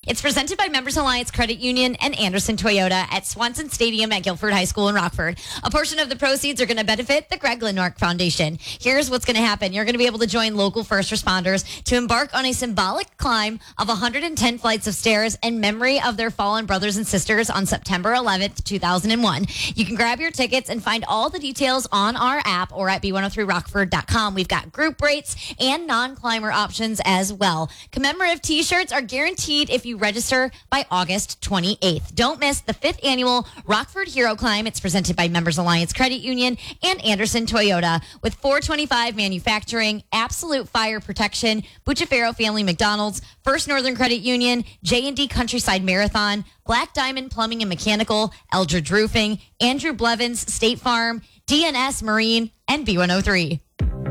It's presented by Members Alliance Credit Union and Anderson Toyota at Swanson Stadium at Guilford High School in Rockford. A portion of the proceeds are going to benefit the Greg Lindmark Foundation. Here's what's going to happen. You're going to be able to join local first responders to embark on a symbolic climb of 110 flights of stairs in memory of their fallen brothers and sisters on September 11th, 2001. You can grab your tickets and find all the details on our app or at b103rockford.com. We've got group rates and non-climber options as well. Commemorative t-shirts are guaranteed if you register by August 28th. Don't miss the 5th annual Rockford Hero Climb. It's presented by Members Alliance Credit Union and Anderson Toyota with 425 Manufacturing, Absolute Fire Protection, Bucciferro Family McDonald's, First Northern Credit Union, J&D Countryside Marathon, Black Diamond Plumbing and Mechanical, Eldridge Roofing, Andrew Blevins State Farm, DNS Marine, and B103.